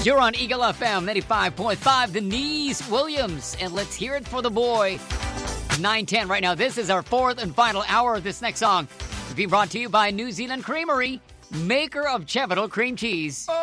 You're on Eagle FM 95.5, Denise Williams. And let's hear it for the boy. 9:10 right now. This is our fourth and final hour of this next song. It's being brought to you by New Zealand Creamery, maker of Chevital cream cheese.